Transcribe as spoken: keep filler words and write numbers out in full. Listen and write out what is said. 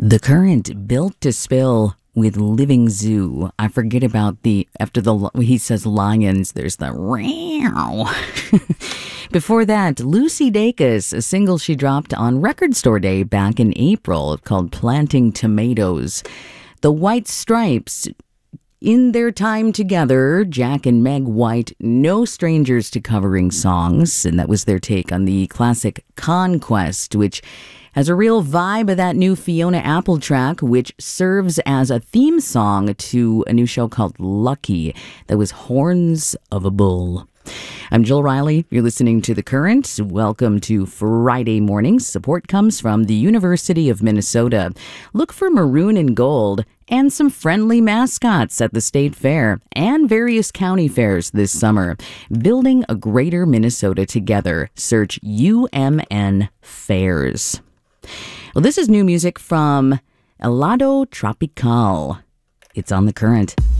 The Current, Built to Spill with Living Zoo. I forget about the, after the, he says lions, there's the row. Before that, Lucy Dacus, a single she dropped on Record Store Day back in April called Planting Tomatoes. The White Stripes, in their time together, Jack and Meg White, no strangers to covering songs, and that was their take on the classic Conquest, which has a real vibe of that new Fiona Apple track, which serves as a theme song to a new show called Lucky that was Horns of a Bull. I'm Jill Riley. You're listening to The Current. Welcome to Friday mornings. Support comes from the University of Minnesota. Look for maroon and gold and some friendly mascots at the state fair and various county fairs this summer. Building a greater Minnesota together. Search U M N Fairs. Well, this is new music from Helado Tropical. It's on The Current.